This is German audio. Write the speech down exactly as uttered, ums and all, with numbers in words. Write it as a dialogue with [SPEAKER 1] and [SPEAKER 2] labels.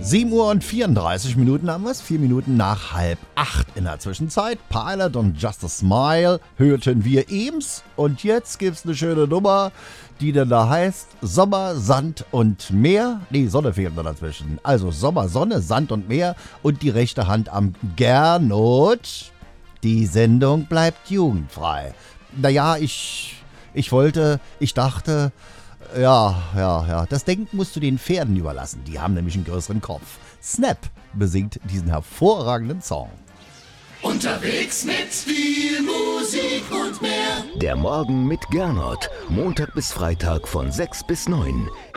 [SPEAKER 1] sieben Uhr und vierunddreißig Minuten haben wir es, vier Minuten nach halb acht in der Zwischenzeit. Pilot und Just a Smile hörten wir eben's. Und jetzt gibt's eine schöne Nummer, die dann da heißt Sommer, Sand und Meer. Nee, Sonne fehlt noch dazwischen. Also Sommer, Sonne, Sand und Meer und die rechte Hand am Gernot. Die Sendung bleibt jugendfrei. Naja, ich, ich wollte, ich dachte... Ja, ja, ja. Das Denken musst du den Pferden überlassen. Die haben nämlich einen größeren Kopf. Snap besingt diesen hervorragenden Song.
[SPEAKER 2] Unterwegs mit viel Musik und mehr.
[SPEAKER 3] Der Morgen mit Gernot. Montag bis Freitag von sechs bis neun.